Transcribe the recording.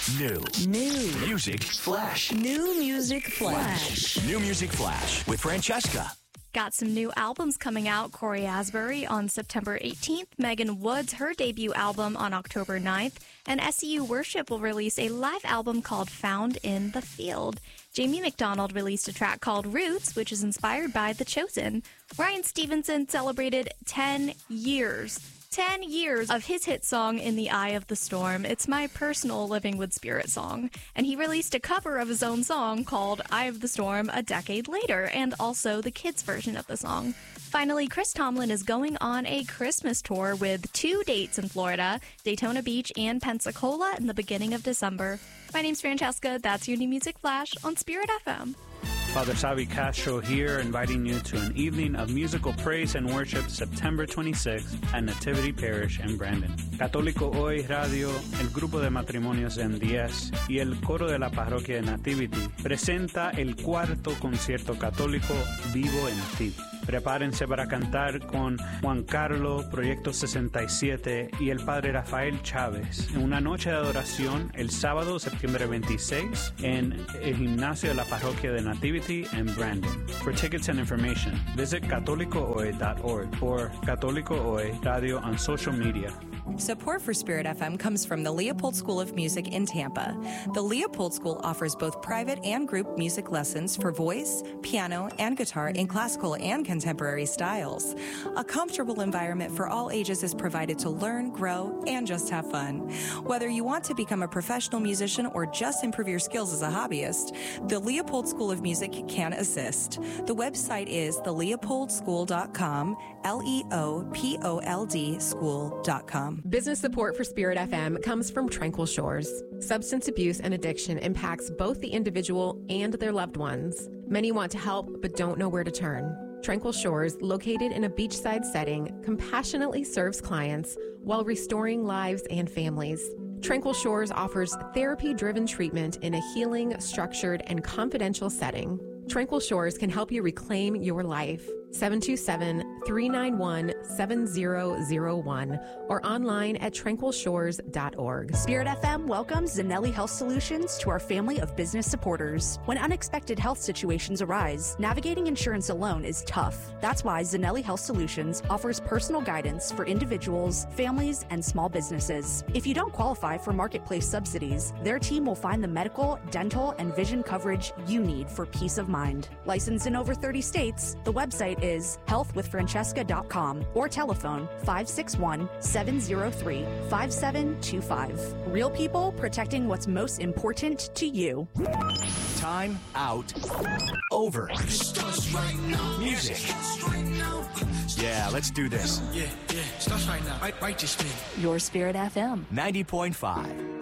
New. Music Flash. New Music Flash. New Music Flash with Francesca. Got some new albums coming out. Corey Asbury on September 18th, Megan Woods, her debut album on October 9th, and SEU Worship will release a live album called Found in the Field. Jamie McDonald released a track called Roots, which is inspired by The Chosen. Ryan Stevenson celebrated 10 years. 10 years of his hit song, In the Eye of the Storm. It's my personal Living with Spirit song. And he released a cover of his own song called Eye of the Storm a decade later, and also the kids' version of the song. Finally, Chris Tomlin is going on a Christmas tour with 2 dates in Florida, Daytona Beach and Pensacola, in the beginning of December. My name's Francesca. That's your New Music Flash on Spirit FM. Father Savi Castro here, inviting you to an evening of musical praise and worship September 26th at Nativity Parish in Brandon. Católico Hoy Radio, el grupo de matrimonios M10 y el coro de la parroquia de Nativity presenta el 4º concierto católico Vivo en Ti. Prepárense para cantar con Juan Carlos, Proyecto 67 y el Padre Rafael Chávez en una noche de adoración el sábado, septiembre 26, en el gimnasio de la parroquia de Nativity en Brandon. For tickets and information, visit catolicohoy.org or Católico Hoy Radio on social media. Support for Spirit FM comes from the Leopold School of Music in Tampa. The Leopold School offers both private and group music lessons for voice, piano, and guitar in classical and contemporary styles. A comfortable environment for all ages is provided to learn, grow, and just have fun. Whether you want to become a professional musician or just improve your skills as a hobbyist, the Leopold School of Music can assist. The website is theleopoldschool.com, LEOPOLD school.com. Business support for Spirit FM comes from Tranquil Shores. Substance abuse and addiction impacts both the individual and their loved ones. Many want to help but don't know where to turn. Tranquil Shores, located in a beachside setting, compassionately serves clients while restoring lives and families. Tranquil Shores offers therapy-driven treatment in a healing, structured, and confidential setting. Tranquil Shores can help you reclaim your life. 727-391-7001 or online at tranquilshores.org. Spirit FM welcomes Zanelli Health Solutions to our family of business supporters. When unexpected health situations arise, navigating insurance alone is tough. That's why Zanelli Health Solutions offers personal guidance for individuals, families, and small businesses. If you don't qualify for marketplace subsidies, their team will find the medical, dental, and vision coverage you need for peace of mind. Licensed in over 30 states, the website is healthwithfrancesca.com or telephone 561-703-5725. Real people protecting what's most important to you. Time out. Over. Music. Yeah, let's do this. Yeah. Starts right now. Right this minute. Your Spirit FM. 90.5.